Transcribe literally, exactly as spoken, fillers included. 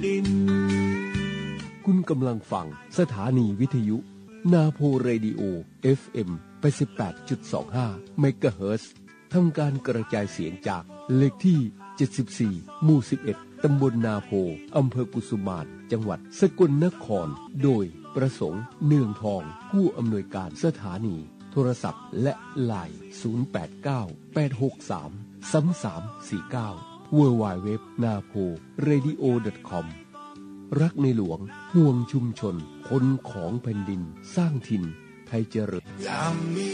คุณกำลังฟังสถานีวิทยุนาโพเรดิโอ เอฟ เอ็ม แปดสิบแปดจุดสองห้า เมกะเฮิรตซ์ ทำการกระจายเสียงจากเลขที่ เจ็ดสิบสี่ หมู่ สิบเอ็ด ตำบลนาโพ อำเภอกุสุมาน จังหวัดสกลนคร โดยประสงค์เนืองทอง ผู้อำนวยการสถานี โทรศัพท์และไลน์ ศูนย์ แปด เก้า แปด หก สาม สาม สาม สี่ เก้า ดับเบิลยู ดับเบิลยู ดับเบิลยู ดอท นาโพเรดิโอ ดอท คอม รักในหลวงห่วงชุมชนคนของแผ่นดินสร้างถิ่นไทยเจริญ